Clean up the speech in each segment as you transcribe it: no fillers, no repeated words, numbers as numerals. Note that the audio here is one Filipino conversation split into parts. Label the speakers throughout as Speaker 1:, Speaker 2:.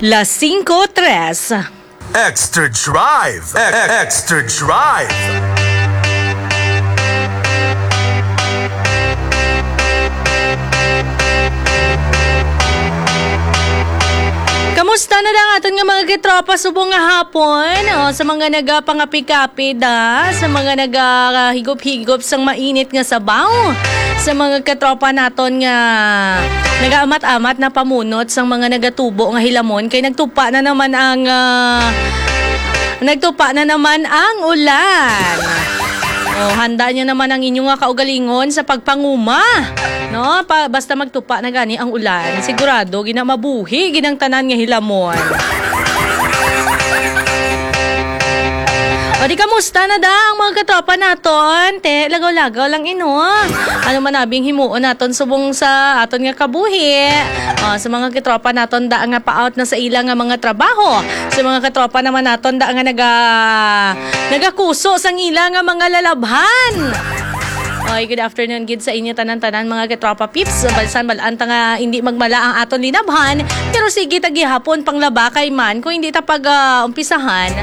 Speaker 1: Las 5:03.
Speaker 2: Extra Drive. Extra Drive.
Speaker 1: Kamusta na lang aton nga mga kitropa subong nga hapon? Sa mga nagapangapi-kapi sa mga nagahigop-higop sang mainit nga sabaw. Sa mga katropa naton nga nagaamat-amat na pamunot sang mga nagatubo nga hilamon kay nagtupa na naman ang ulan. Handa niyo naman ang inyong nga kaugalingon sa pagpanguma. No, basta magtupa na gani ang ulan, sigurado ginamabuhi ginang tanan nga hilamon. O di kamusta na da ang mga katropa naton? Te, lagaw-lagaw lang Ano man abing himuon naton subong sa aton nga kabuhi. Sa mga katropa naton da nga pa-out na sa ilang nga mga trabaho. Sa mga katropa naman naton da nga nagakuso sang ilang nga mga lalabhan. Okay, good afternoon gid sa inyo tanan-tanan mga katropa pips. Balsan balanta nga hindi magmala ang aton linabhan, pero sige tagihapon panglaba kay man kung hindi ta umpisahan.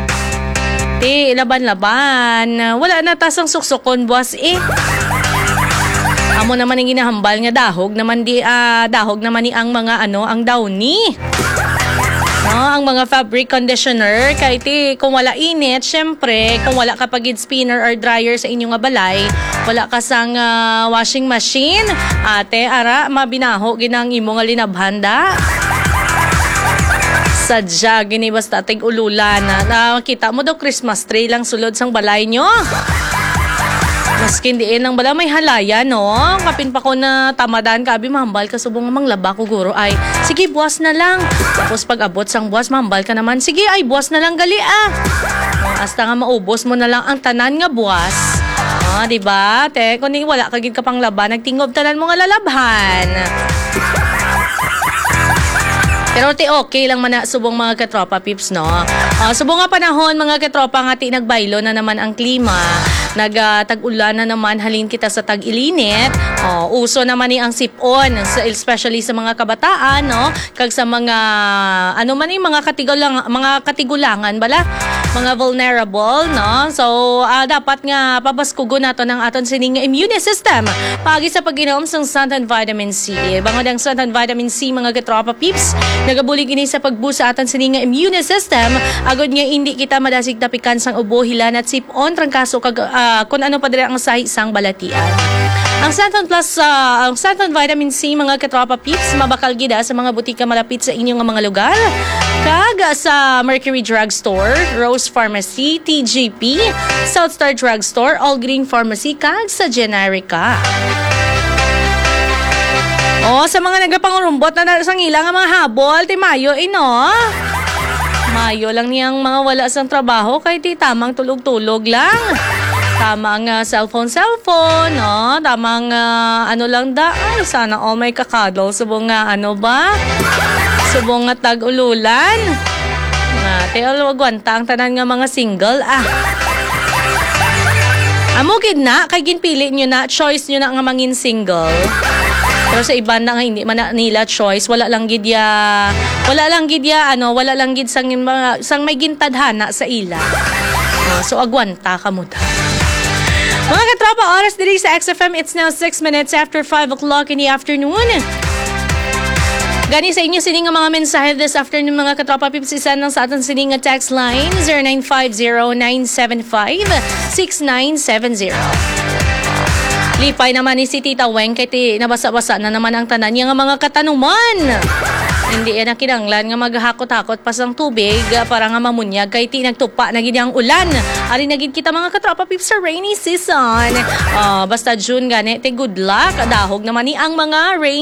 Speaker 1: Laban-laban. Wala na tasang suksokon, boss Amo naman ang ginahambal nga dahog naman ni ang mga ang downy. Ang mga fabric conditioner kay kung wala init, syempre, kung wala ka pagid spinner or dryer sa inyong nga balay, wala ka sang washing machine, mabinaho ginang imo nga linabhanda. Sadya, gini basta ating ululan. Nakita mo daw Christmas tree lang sulod sang balay nyo. Maskin diin ang bala may halaya, no? Kapin pa ko na tamadan ka, abi mahambal ka subong nga manglaba ko guro ay, sige buwas na lang. Tapos pag abot sang buwas, mahambal ka naman, sige ay buwas na lang gali Hasta nga maubos mo na lang ang tanan nga buwas. Diba? Kung wala kagid ka pang laba, nagtingob tanan mo nga lalabhan. Pero okay lang man na subong mga katropa pips, no? Subong nga panahon mga katropa nga nagbaylo na naman ang klima. Tag-ulan na naman halin kita sa tag-ilinit. Uso naman ni ang sipon, especially sa mga kabataan, no? Kag sa mga mga katigulangan bala, mga vulnerable, no? So dapat nga pabaskugon nato ng aton sining immune system pagi sa pag-inom sang suntan vitamin C. Bangod ang suntan vitamin C mga katropa pips, nagabulig ini sa pagbusa aton sining immune system agod nga hindi kita madasig tapikan sang ubo, hilan at sipon trangkaso kag kung ano pa diri ang sahi sang balatian. Ang Santon Plus, ang Santon Vitamin C mga katropa pips, mabakal gida sa mga butika malapit sa inyong mga lugar. Kag sa Mercury Drugstore, Rose Pharmacy, TGP, Southstar Drugstore, All Green Pharmacy, kag sa Generica. Sa mga nagapangurumbot na sang ilang mga habol, Mayo, Mayo lang niyang mga wala sang trabaho, kay tamang tulog-tulog lang. Tamang cellphone, no? Tamang lang da. Ay, sana all may kakadol. Subong nga Subong nga tag-ululan. Wagwanta ang tanan nga mga single, Amukid na, kay ginpili nyo na, choice nyo na nga mangin single. Pero sa iba na nga hindi man nila choice, wala lang gid sang may gintadhana sa ila. So agwanta ka mo ta. Mga katropa, oras diri sa XFM, it's now 6 minutes after 5 o'clock in the afternoon. Gani sa inyo sining nga mga mensahe this afternoon mga katropa pips, isa lang sa ating sining nga text line 0950-975-6970. Lipay naman ni si Tita Weng kay nabasa-basa na naman ang tanan niya nga mga katanungan. Hindi na kinanglan nga maghakot-hakot pas ang tubig para nga mamunyag kay nagtupa na gid ang ulan. Ari na gid kita mga katropa pips sa rainy season. Basta June gani, good luck. Dahog naman ni ang mga rain